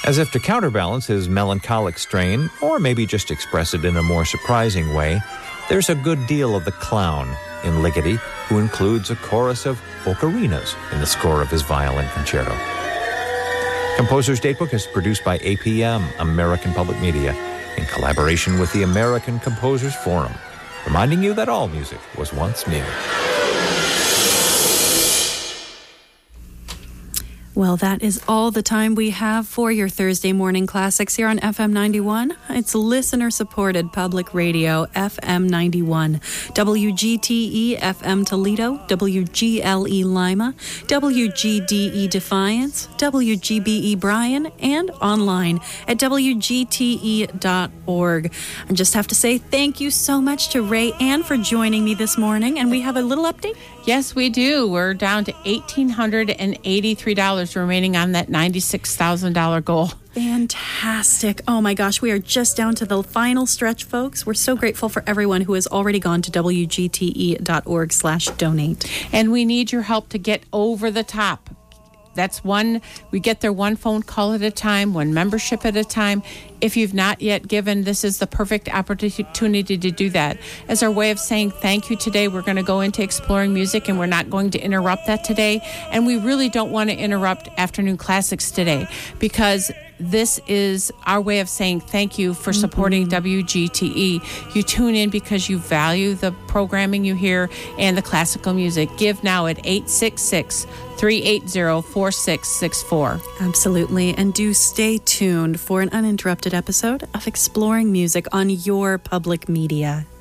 As if to counterbalance his melancholic strain, or maybe just express it in a more surprising way, there's a good deal of the clown in Ligeti, who includes a chorus of ocarinas in the score of his violin concerto. Composer's Datebook is produced by APM, American Public Media, in collaboration with the American Composers Forum, reminding you that all music was once new. Well, that is all the time we have for your Thursday morning classics here on FM 91. It's listener-supported public radio, FM 91, WGTE FM Toledo, WGLE Lima, WGDE Defiance, WGBE Bryan, and online at WGTE.org. I just have to say thank you so much to Ray Ann for joining me this morning, and we have a little update. Yes, we do. We're down to $1,883 remaining on that $96,000 goal. Fantastic. Oh my gosh, we are just down to the final stretch, folks. We're so grateful for everyone who has already gone to WGTE.org/donate. And we need your help to get over the top. That's we get there one phone call at a time, one membership at a time. If you've not yet given, this is the perfect opportunity to do that. As our way of saying thank you today, we're going to go into Exploring Music, and we're not going to interrupt that today. And we really don't want to interrupt Afternoon Classics today, because this is our way of saying thank you for supporting WGTE. You tune in because you value the programming you hear and the classical music. Give now at 866-380-4664. Absolutely. And do stay tuned for an uninterrupted episode of Exploring Music on your public media.